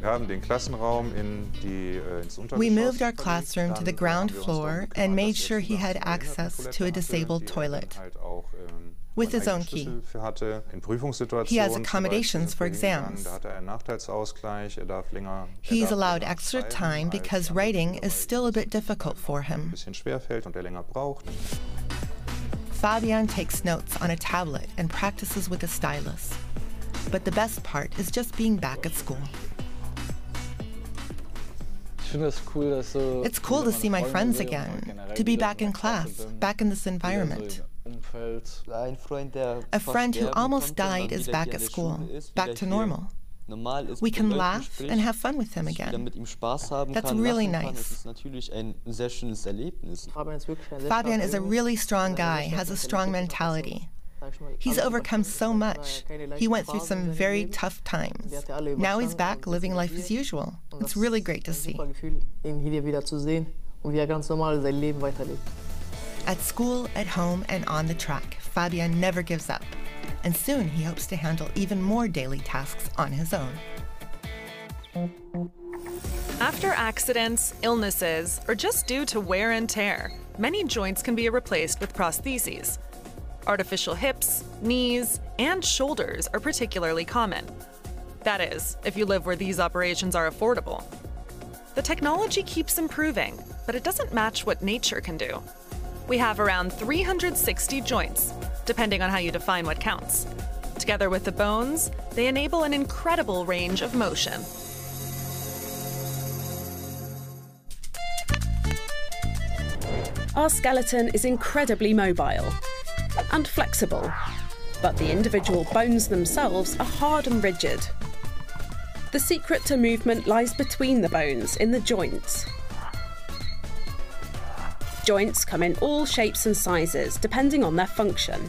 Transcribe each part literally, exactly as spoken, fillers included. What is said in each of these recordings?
We moved our classroom to the ground floor and made sure he had access to a disabled toilet with his own key. He has accommodations for exams. He's allowed extra time because writing is still a bit difficult for him. Fabian takes notes on a tablet and practices with a stylus. But the best part is just being back at school. It's cool to see my friends again, to be back in class, back in this environment. A friend who almost died is back at school, back to normal. We can laugh and have fun with him again. That's really nice. Fabian is a really strong guy, has a strong mentality. He's overcome so much. He went through some very tough times. Now he's back living life as usual. It's really great to see. At school, at home, and on the track, Fabian never gives up. And soon he hopes to handle even more daily tasks on his own. After accidents, illnesses, or just due to wear and tear, many joints can be replaced with prostheses. Artificial hips, knees, and shoulders are particularly common. That is, if you live where these operations are affordable. The technology keeps improving, but it doesn't match what nature can do. We have around three hundred sixty joints, depending on how you define what counts. Together with the bones, they enable an incredible range of motion. Our skeleton is incredibly mobile and flexible, but the individual bones themselves are hard and rigid. The secret to movement lies between the bones, in the joints. Joints come in all shapes and sizes, depending on their function.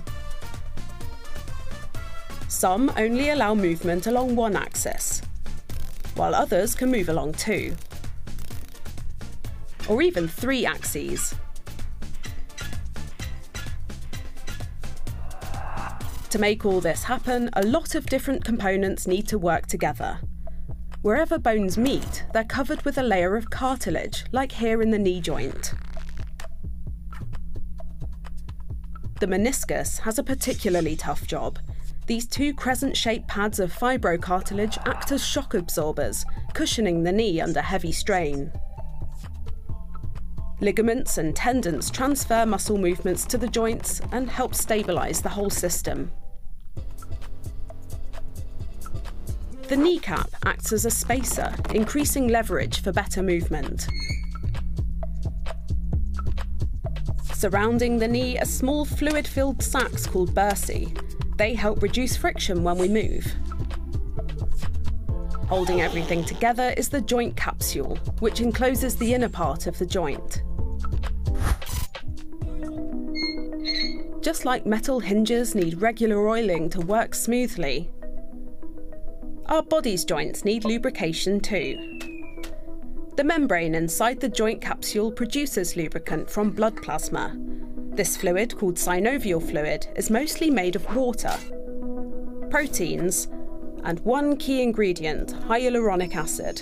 Some only allow movement along one axis, while others can move along two, or even three axes. To make all this happen, a lot of different components need to work together. Wherever bones meet, they're covered with a layer of cartilage, like here in the knee joint. The meniscus has a particularly tough job. These two crescent-shaped pads of fibrocartilage act as shock absorbers, cushioning the knee under heavy strain. Ligaments and tendons transfer muscle movements to the joints and help stabilize the whole system. The kneecap acts as a spacer, increasing leverage for better movement. Surrounding the knee are small fluid-filled sacs called bursae. They help reduce friction when we move. Holding everything together is the joint capsule, which encloses the inner part of the joint. Just like metal hinges need regular oiling to work smoothly, our body's joints need lubrication too. The membrane inside the joint capsule produces lubricant from blood plasma. This fluid, called synovial fluid, is mostly made of water, proteins, and one key ingredient, hyaluronic acid.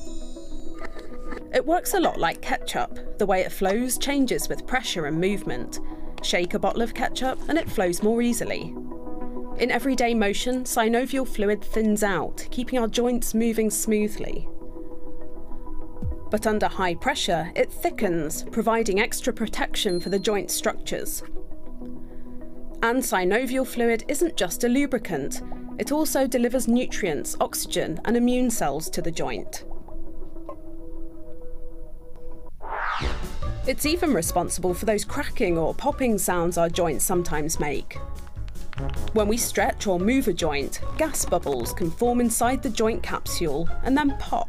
It works a lot like ketchup. The way it flows changes with pressure and movement. Shake a bottle of ketchup and it flows more easily. In everyday motion, synovial fluid thins out, keeping our joints moving smoothly. But under high pressure, it thickens, providing extra protection for the joint structures. And synovial fluid isn't just a lubricant, it also delivers nutrients, oxygen, and immune cells to the joint. It's even responsible for those cracking or popping sounds our joints sometimes make. When we stretch or move a joint, gas bubbles can form inside the joint capsule and then pop.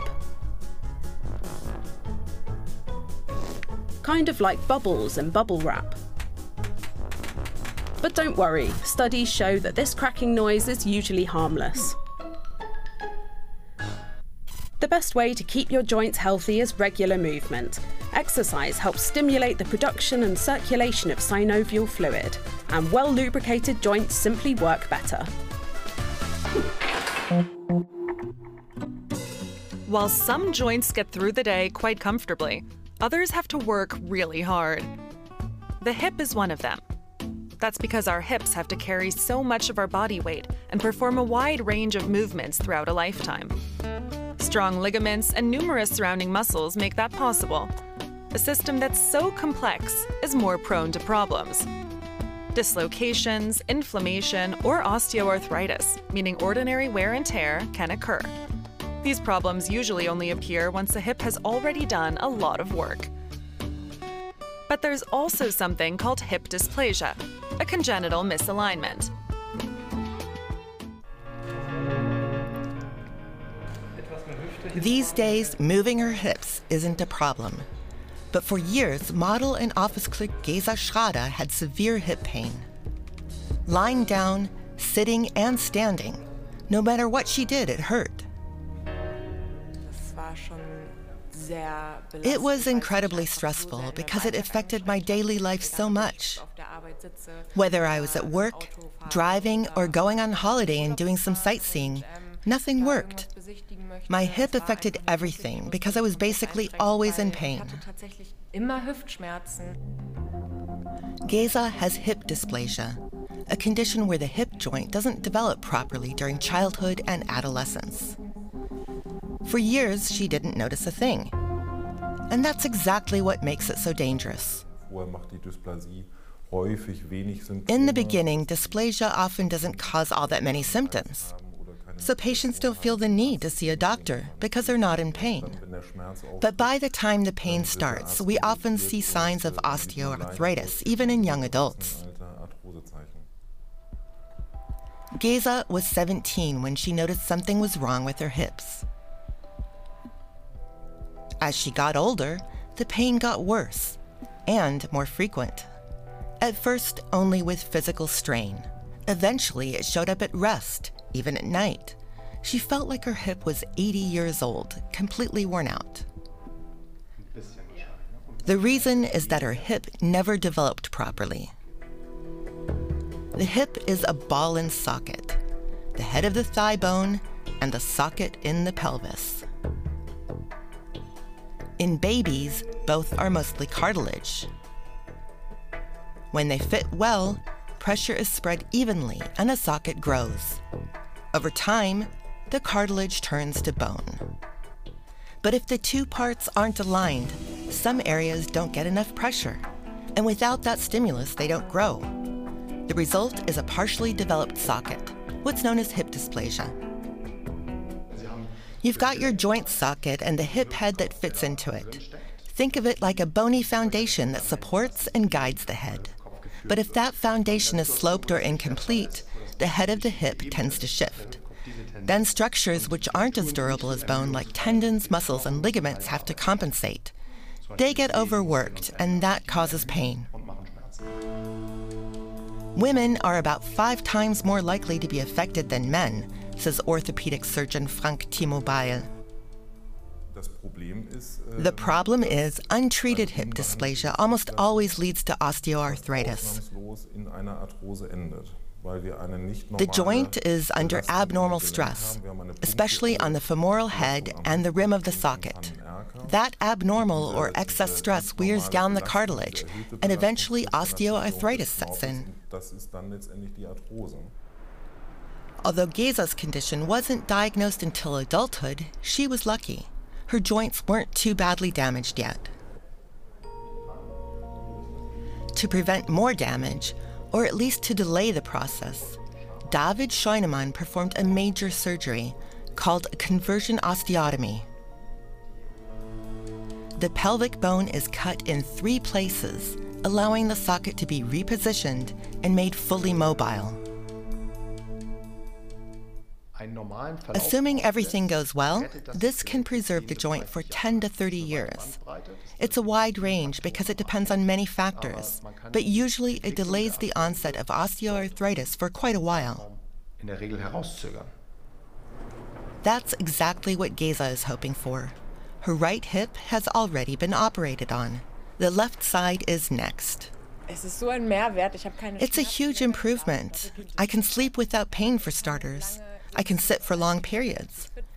Kind of like bubbles in bubble wrap. But don't worry, studies show that this cracking noise is usually harmless. The best way to keep your joints healthy is regular movement. Exercise helps stimulate the production and circulation of synovial fluid, and well-lubricated joints simply work better. While some joints get through the day quite comfortably, others have to work really hard. The hip is one of them. That's because our hips have to carry so much of our body weight and perform a wide range of movements throughout a lifetime. Strong ligaments and numerous surrounding muscles make that possible. A system that's so complex is more prone to problems. Dislocations, inflammation, or osteoarthritis, meaning ordinary wear and tear, can occur. These problems usually only appear once the hip has already done a lot of work. But there's also something called hip dysplasia, a congenital misalignment. These days, moving her hips isn't a problem. But for years, model and office clerk Gesa Schrader had severe hip pain. Lying down, sitting, and standing, no matter what she did, it hurt. It was incredibly stressful because it affected my daily life so much. Whether I was at work, driving, or going on holiday and doing some sightseeing, nothing worked. My hip affected everything because I was basically always in pain. Gesa has hip dysplasia, a condition where the hip joint doesn't develop properly during childhood and adolescence. For years, she didn't notice a thing. And that's exactly what makes it so dangerous. In the beginning, dysplasia often doesn't cause all that many symptoms. So patients don't feel the need to see a doctor because they're not in pain. But by the time the pain starts, we often see signs of osteoarthritis, even in young adults. Gesa was seventeen when she noticed something was wrong with her hips. As she got older, the pain got worse and more frequent. At first, only with physical strain. Eventually, it showed up at rest, even at night. She felt like her hip was eighty years old, completely worn out. The reason is that her hip never developed properly. The hip is a ball and socket, the head of the thigh bone and the socket in the pelvis. In babies, both are mostly cartilage. When they fit well, pressure is spread evenly and the socket grows. Over time, the cartilage turns to bone. But if the two parts aren't aligned, some areas don't get enough pressure, and without that stimulus, they don't grow. The result is a partially developed socket, what's known as hip dysplasia. You've got your joint socket and the hip head that fits into it. Think of it like a bony foundation that supports and guides the head. But if that foundation is sloped or incomplete, the head of the hip tends to shift. Then structures which aren't as durable as bone, like tendons, muscles, and ligaments, have to compensate. They get overworked, and that causes pain. Women are about five times more likely to be affected than men, says orthopedic surgeon Frank Timo Beil. The problem is untreated hip dysplasia almost always leads to osteoarthritis. The joint is under abnormal stress, especially on the femoral head and the rim of the socket. That abnormal or excess stress wears down the cartilage, and eventually osteoarthritis sets in. Although Gesa's condition wasn't diagnosed until adulthood, she was lucky. Her joints weren't too badly damaged yet. To prevent more damage, or at least to delay the process, David Scheunemann performed a major surgery called a conversion osteotomy. The pelvic bone is cut in three places, allowing the socket to be repositioned and made fully mobile. Assuming everything goes well, this can preserve the joint for ten to thirty years. It's a wide range because it depends on many factors, but usually it delays the onset of osteoarthritis for quite a while. That's exactly what Gesa is hoping for. Her right hip has already been operated on. The left side is next. It's a huge improvement. I can sleep without pain for starters. I can sit for long periods.